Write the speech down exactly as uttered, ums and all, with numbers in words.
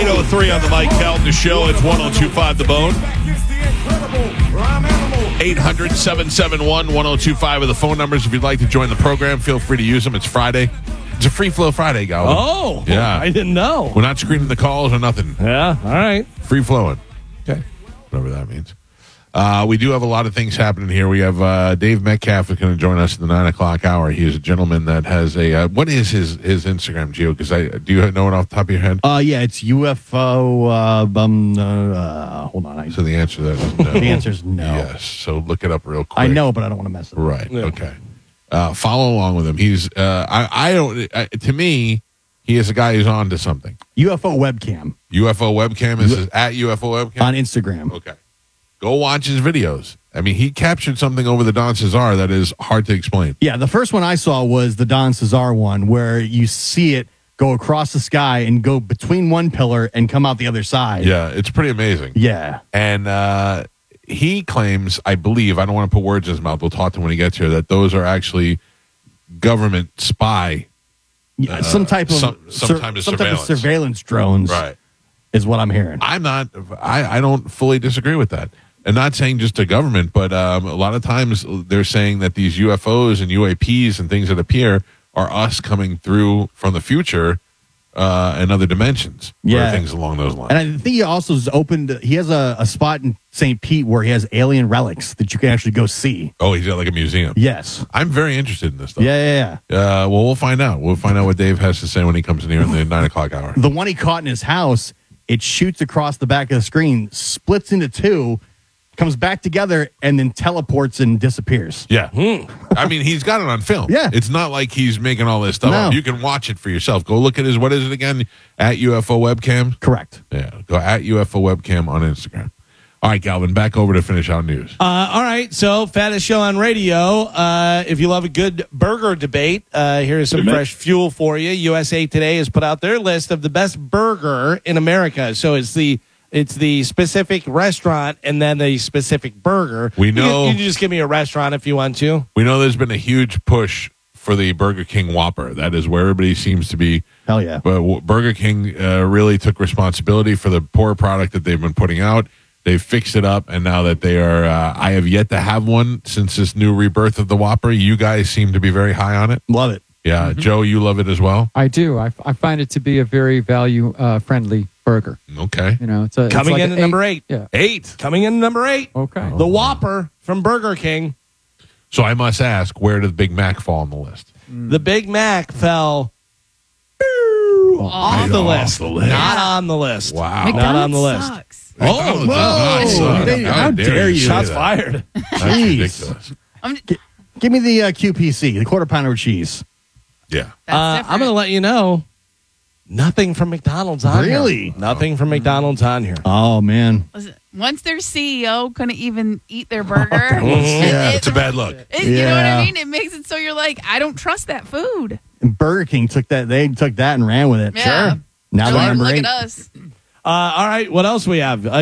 eight oh three on the Mike Calton Show. It's one oh two point five The Bone. eight hundred, seven seven one, one oh two five are the phone numbers. If you'd like to join the program, feel free to use them. It's Friday. It's a free flow Friday, Galvin. Oh, yeah. I didn't know. We're not screening the calls or nothing. Yeah, all right. Free flowing. Okay. Whatever that means. Uh, we do have a lot of things happening here. We have uh, Dave Metcalf is going to join us in the nine o'clock hour. He is a gentleman that has a. Uh, what is his his Instagram, Gio? Because I do you know it off the top of your head? Uh, yeah, it's U F O. Uh, um, uh, hold on. I, So the answer to that is no. the answer is no. Yes. So look it up real quick. I know, but I don't want to mess it up. Right. Yeah. Okay. Uh, follow along with him. He's. Uh, I. I don't. I, to me, he is a guy who's on to something. U F O webcam U F O webcam is his, at U F O webcam on Instagram. Okay. Go watch his videos. I mean, he captured something over the Don Cesar that is hard to explain. Yeah, the first one I saw was the Don Cesar one, where you see it go across the sky and go between one pillar and come out the other side. Yeah, it's pretty amazing. Yeah. And uh, he claims, I believe, I don't want to put words in his mouth, we'll talk to him when he gets here, that those are actually government spy. Yeah, Uh, some type of some- some sur- type of some type of surveillance. surveillance drones, Right. is what I'm hearing. I'm not, I, I don't fully disagree with that. And not saying just to government, but um, a lot of times they're saying that these U F Os and U A Ps and things that appear are us coming through from the future uh, and other dimensions. Yeah. Or things along those lines. And I think he also has opened, he has a, a spot in Saint Pete where he has alien relics that you can actually go see. Oh, he's got like a museum. Yes. I'm very interested in this stuff. Yeah, yeah, yeah. Uh, well, we'll find out. We'll find out what Dave has to say when he comes in here in the nine o'clock hour. The one he caught in his house, it shoots across the back of the screen, splits into two, comes back together, and then teleports and disappears. Yeah. I mean, he's got it on film. Yeah. It's not like he's making all this stuff No. up. You can watch it for yourself. Go look at his, what is it again? At U F O Webcam? Correct. Yeah. Go at U F O Webcam on Instagram. All right, Galvin, back over to finish out news. Uh, all right, so fattest show on radio. Uh, if you love a good burger debate, uh, here's some fresh fuel for you. U S A Today has put out their list of the best burger in America. So it's the it's the specific restaurant and then the specific burger. We You can- know- you can just give me a restaurant if you want to. We know there's been a huge push for the Burger King Whopper. That is where everybody seems to be. Hell yeah. But w- Burger King uh, really took responsibility for the poor product that they've been putting out. They've fixed it up, and now that they are, uh, I have yet to have one since this new rebirth of the Whopper. You guys seem to be very high on it. Love it. Yeah, Joe, you love it as well. I do. I, I find it to be a very value uh, friendly burger. Okay, You know, it's a it's Coming like in an at number eight. Yeah. eight. Coming in at number eight. Okay. The Whopper from Burger King. So I must ask, where did Big Mac fall on the list? The Big Mac fell off the off list. the list. Not on the list. Wow. Not on the list. Sucks. Oh, whoa. Hey, how dare you. say Shots that? fired. That's Jeez. ridiculous. I'm, Give me the uh, Q P C, the quarter pounder with cheese. Yeah. that's Uh, different. I'm going to let you know. Nothing from McDonald's on here. Really? Nothing from McDonald's on here. Oh, man. Listen, once their C E O couldn't even eat their burger, that was- it- yeah. it- It's a bad look. it- you know what Yeah. I mean? It makes it so you're like, I don't trust that food. And Burger King took that, they took that and ran with it. Yeah. Now They're they're like, number look eight. at us. Uh, all right. What else we have? Uh,